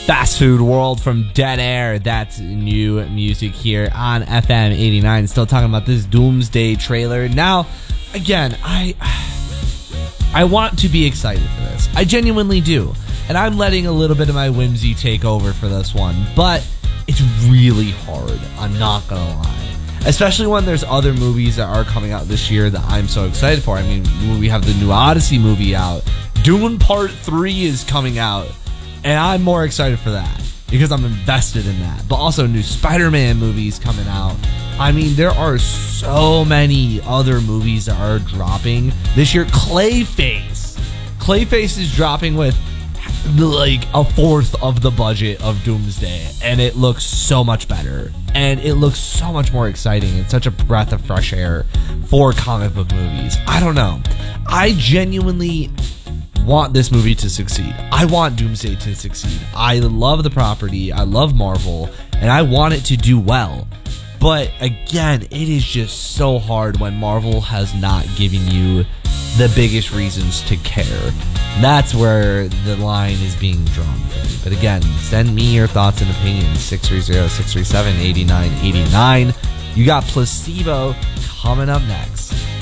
Fast Food World from Dead Air. That's new music here on FM 89. Still talking about this Doomsday trailer. Now, again, I want to be excited for this. I genuinely do. And I'm letting a little bit of my whimsy take over for this one. But it's really hard. I'm not going to lie. Especially when there's other movies that are coming out this year that I'm so excited for. I mean, we have the new Odyssey movie out. Dune Part 3 is coming out. And I'm more excited for that because I'm invested in that. But also new Spider-Man movies coming out. I mean, there are so many other movies that are dropping this year. Clayface is dropping with like a fourth of the budget of Doomsday, and it looks so much better. And it looks so much more exciting. It's such a breath of fresh air for comic book movies. I don't know. I genuinely want this movie to succeed. I want Doomsday to succeed. I love the property. I love Marvel, and I want it to do well. But again, it is just so hard when Marvel has not given you the biggest reasons to care. That's where the line is being drawn for me. But again, send me your thoughts and opinions. 630-637-8989. You got Placebo coming up next.